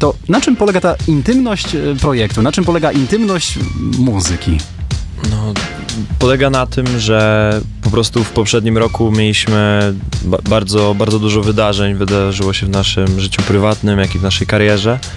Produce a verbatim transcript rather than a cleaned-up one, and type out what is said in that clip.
to na czym polega ta intymność e, projektu? Na czym polega intymność muzyki? No, polega na tym, że po prostu w poprzednim roku mieliśmy ba- bardzo, bardzo dużo wydarzeń, wydarzyło się w naszym życiu prywatnym, jak i w naszej karierze.